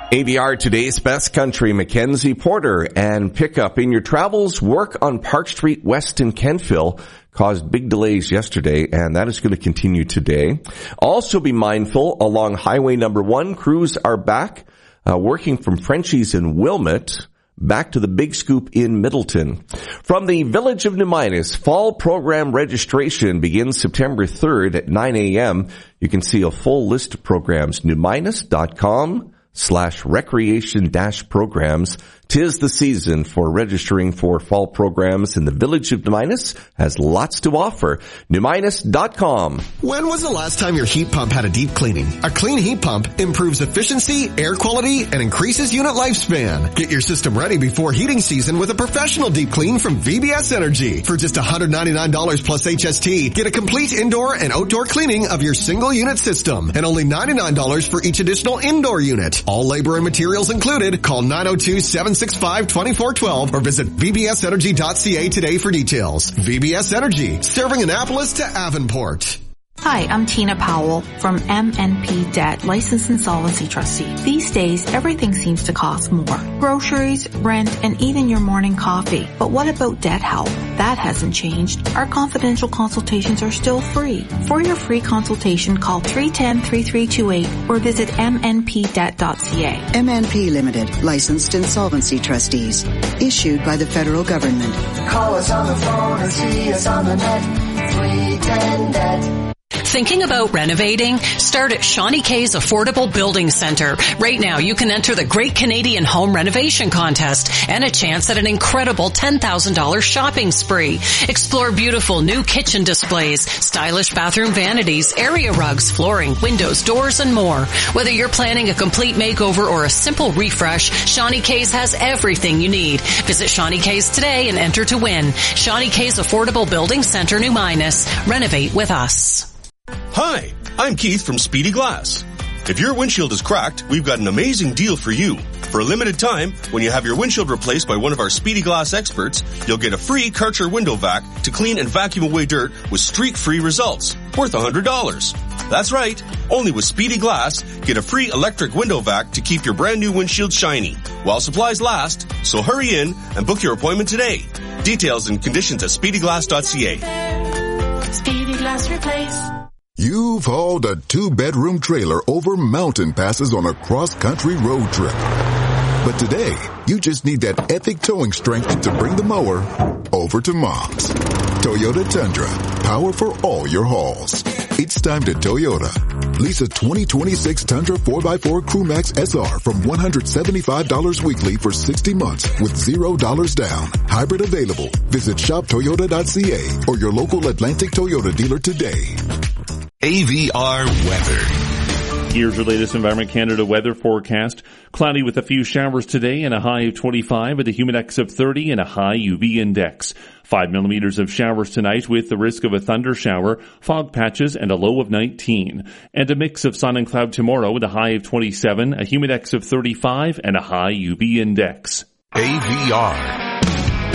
AVR Today's Best Country, Mackenzie Porter, and pick up in your travels. Work on Park Street West in Kentville caused big delays yesterday, and that is going to continue today. Also be mindful along Highway number 1, crews are back working from Frenchies in Wilmot back to the Big Scoop in Middleton. From the Village of New Minas, fall program registration begins September 3rd at 9 a.m. You can see a full list of programs, newminas.com/recreation-programs. 'Tis the season for registering for fall programs, and the Village of New Minas has lots to offer. newminas.com. When was the last time your heat pump had a deep cleaning? A clean heat pump improves efficiency, air quality, and increases unit lifespan. Get your system ready before heating season with a professional deep clean from VBS Energy. For just $199 plus HST, get a complete indoor and outdoor cleaning of your single unit system, and only $99 for each additional indoor unit. All labor and materials included. Call 902-765-2412 or visit vbsenergy.ca today for details. VBS Energy, serving Annapolis to Avonport. Hi, I'm Tina Powell from MNP Debt, Licensed Insolvency Trustee. These days, everything seems to cost more. Groceries, rent, and even your morning coffee. But what about debt help? That hasn't changed. Our confidential consultations are still free. For your free consultation, call 310-3328 or visit mnpdebt.ca. MNP Limited, Licensed Insolvency Trustees. Issued by the federal government. Call us on the phone or see us on the net. 310-DEBT. Thinking about renovating? Start at Shawnee K's Affordable Building Center. Right now, you can enter the Great Canadian Home Renovation Contest and a chance at an incredible $10,000 shopping spree. Explore beautiful new kitchen displays, stylish bathroom vanities, area rugs, flooring, windows, doors, and more. Whether you're planning a complete makeover or a simple refresh, Shawnee K's has everything you need. Visit Shawnee K's today and enter to win. Shawnee K's Affordable Building Center, New Minas. Renovate with us. Hi, I'm Keith from Speedy Glass. If your windshield is cracked, we've got an amazing deal for you. For a limited time, when you have your windshield replaced by one of our Speedy Glass experts, you'll get a free Karcher window vac to clean and vacuum away dirt with streak-free results, worth $100. That's right, only with Speedy Glass, get a free electric window vac to keep your brand new windshield shiny, while supplies last, so hurry in and book your appointment today. Details and conditions at speedyglass.ca. Speedy Glass Replace. You've hauled a 2-bedroom trailer over mountain passes on a cross-country road trip. But today, you just need that epic towing strength to bring the mower over to Mom's. Toyota Tundra, power for all your hauls. It's time to Toyota. Lease a 2026 Tundra 4x4 Crewmax SR from $175 weekly for 60 months with $0 down. Hybrid available. Visit shoptoyota.ca or your local Atlantic Toyota dealer today. AVR weather. Here's your latest Environment Canada weather forecast. Cloudy with a few showers today and a high of 25 with a humidex of 30 and a high UV index. 5 millimeters of showers tonight with the risk of a thunder shower, fog patches, and a low of 19. And a mix of sun and cloud tomorrow with a high of 27, a humidex of 35, and a high UV index. AVR.